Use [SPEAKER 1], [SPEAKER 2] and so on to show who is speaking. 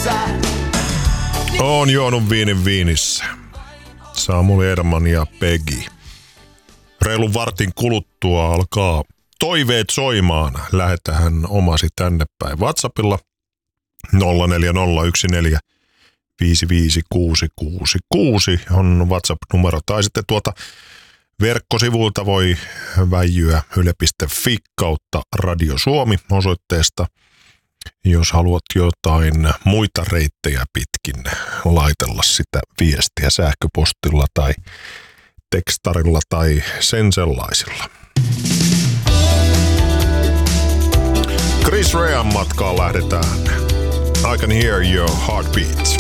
[SPEAKER 1] On juonut viinin viinissä. Samuli Edelman ja Peggy. Reilun vartin kuluttua alkaa toiveet soimaan. Lähetähän omasi tänne päin WhatsAppilla 0401455666 on WhatsApp-numero. Tai sitten tuota verkkosivuilta voi väijyä yle.fi kautta Radio Suomi osoitteesta. Jos haluat jotain muita reittejä pitkin laitella sitä viestiä sähköpostilla tai tekstarilla tai sen sellaisilla. Chris Rean matkaan lähdetään. I can hear your heartbeat.